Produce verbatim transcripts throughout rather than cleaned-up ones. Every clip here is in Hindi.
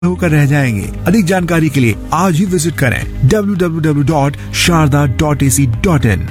होकर रह जाएंगे। अधिक जानकारी के लिए आज ही विजिट करें W W W dot Sharda dot A C dot in.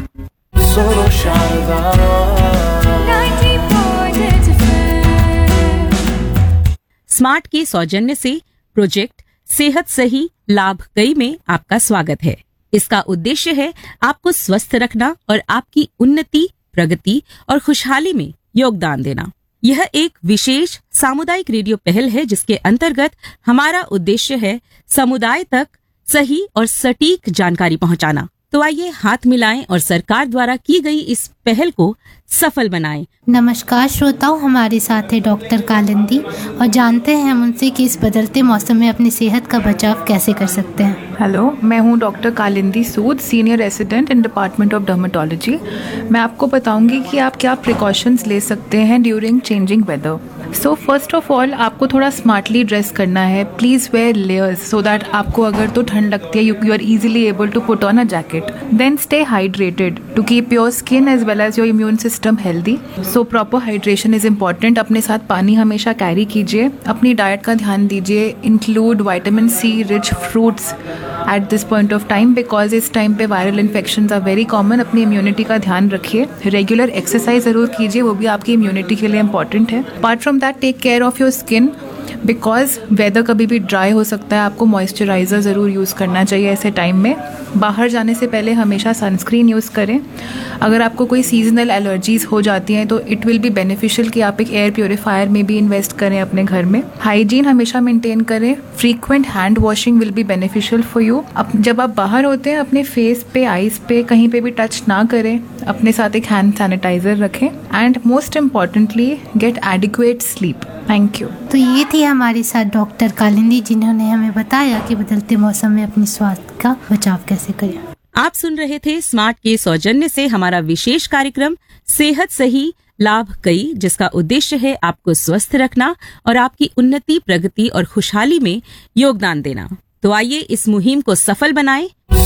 Smart के सौजन्य से प्रोजेक्ट सेहत सही लाभ कई में आपका स्वागत है। इसका उद्देश्य है आपको स्वस्थ रखना और आपकी उन्नति, प्रगति और खुशहाली में योगदान देना। यह एक विशेष सामुदायिक रेडियो पहल है जिसके अंतर्गत हमारा उद्देश्य है समुदाय तक सही और सटीक जानकारी पहुंचाना। तो आइए हाथ मिलाएं और सरकार द्वारा की गई इस पहल को सफल बनाएं। नमस्कार श्रोताओं, हमारे साथ है डॉक्टर कालिंदी और जानते हैं हम उनसे कि इस बदलते मौसम में अपनी सेहत का बचाव कैसे कर सकते हैं। हेलो, मैं हूं doctor Kalindi Sood, senior resident in department of dermatology. मैं आपको बताऊंगी कि आप क्या प्रिकॉशंस ले सकते हैं during changing weather. So first of all आपको थोड़ा स्मार्टली ड्रेस करना है। Please where layers so that आपको अगर तो ठंड लगती है you are easily able to put on a jacket. Then stay hydrated to keep your skin as well as your immune system healthy. So proper hydration is important. अपने साथ पानी हमेशा कैरी कीजिए। अपनी डाइट का ध्यान दीजिए, include vitamin C rich fruits at this point of time because इस टाइम पे viral infections are very common. अपनी इम्यूनिटी का ध्यान रखिए। रेगुलर एक्सरसाइज जरूर कीजिए, वो भी आपकी इम्यूनिटी के लिए इंपॉर्टेंट है। Apart from that take care of your skin because weather कभी भी ड्राई हो सकता है। आपको मॉइस्चराइज़र ज़रूर यूज़ करना चाहिए ऐसे टाइम में। बाहर जाने से पहले हमेशा सनस्क्रीन यूज़ करें। अगर आपको कोई सीजनल एलर्जीज़ हो जाती हैं तो इट विल बी बेनिफिशियल कि आप एक एयर प्योरीफायर में भी इन्वेस्ट करें अपने घर में। हाइजीन हमेशा मेंटेन करें। Frequent hand washing will be beneficial for you. जब आप बाहर होते हैं अपने फेस पे, आइज़ पे कहीं पे भी टच ना करें। अपने साथ एक हैंड सैनिटाइजर रखें and most importantly gate adequate sleep. Thank you. तो ये थी हमारे साथ डॉक्टर कालिंदी जिन्होंने हमें बताया कि बदलते मौसम में अपनी स्वास्थ्य का बचाव कैसे करें। आप सुन रहे थे स्मार्ट के सौजन्य से हमारा विशेष कार्यक्रम सेहत सही लाभ कई, जिसका उद्देश्य है आपको स्वस्थ रखना और आपकी उन्नति, प्रगति और खुशहाली में योगदान देना। तो आइए इस मुहिम को सफल बनाएं।